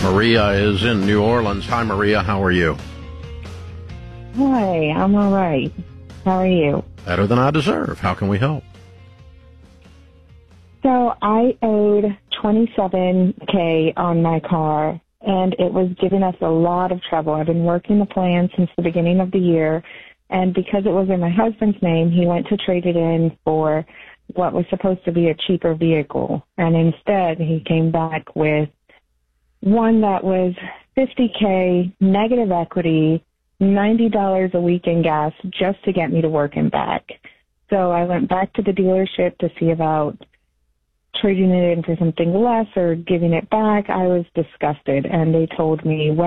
Maria is in New Orleans. Hi, Maria. How are you? Hi, I'm all right. How are you? Better than I deserve. How can we help? So I owed $27K on my car, and it was giving us a lot of trouble. I've been working the plan since the beginning of the year, and because it was in my husband's name, he went to trade it in for what was supposed to be a cheaper vehicle. And instead, he came back with one that was $50K, negative equity, $90 a week in gas just to get me to work and back. So I went back to the dealership to see about trading it in for something less or giving it back. I was disgusted, and they told me,